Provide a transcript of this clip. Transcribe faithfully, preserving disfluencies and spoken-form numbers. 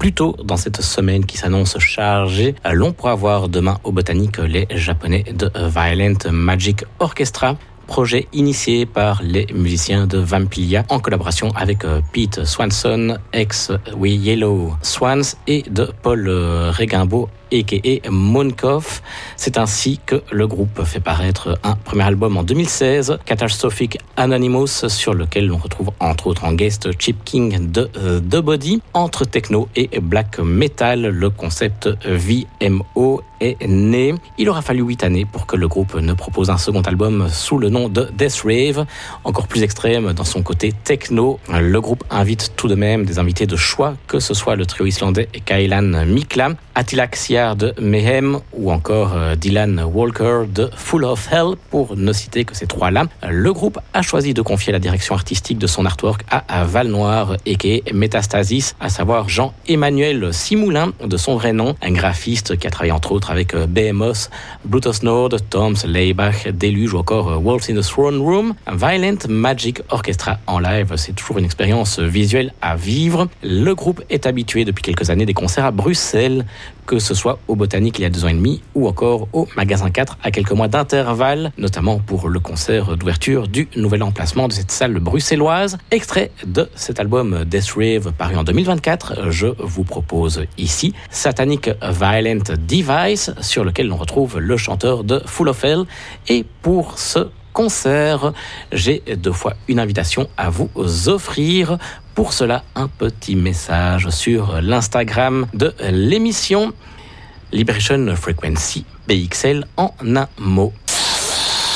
Plus tôt dans cette semaine qui s'annonce chargée, l'on pourra voir demain au Botanique les Japonais de Violent Magic Orchestra. Projet initié par les musiciens de Vampilia en collaboration avec Pete Swanson, ex oui, Yellow Swans, et de Paul Regimbault, a k a. Mooncove. C'est ainsi que le groupe fait paraître un premier album en deux mille seize, Catastrophic Anonymous, sur lequel l'on retrouve entre autres en guest Chip King de The Body. Entre techno et black metal, le concept V M O est né. Il aura fallu huit années pour que le groupe ne propose un second album sous le nom de Death Rave, encore plus extrême dans son côté techno. Le groupe invite tout de même des invités de choix, que ce soit le trio islandais Kailan Mikla, Attila Xiar de Mayhem ou encore Dylan Walker de Full of Hell, pour ne citer que ces trois-là. Le groupe a choisi de confier la direction artistique de son artwork à Val Noir, a k a. Metastasis, à savoir Jean-Emmanuel Simoulin, de son vrai nom, un graphiste qui a travaillé entre autres avec Behemoth, Brutus Nord, Toms, Leibach, Deluge ou encore Wolves in the Throne Room. Violent Magic Orchestra en live, c'est toujours une expérience visuelle à vivre. Le groupe est habitué depuis quelques années des concerts à Bruxelles, que ce soit au Botanique il y a deux ans et demi ou encore au Magasin quatre à quelques mois d'intervalle, notamment pour le concert d'ouverture du nouvel emplacement de cette salle bruxelloise. Extrait de cet album Death Rave paru en deux mille vingt-quatre, je vous propose ici Satanic Violent Device, sur lequel l'on retrouve le chanteur de Full of Hell. Et pour ce concert, j'ai deux fois une invitation à vous offrir. Pour cela, un petit message sur l'Instagram de l'émission Liberation Frequency B X L en un mot.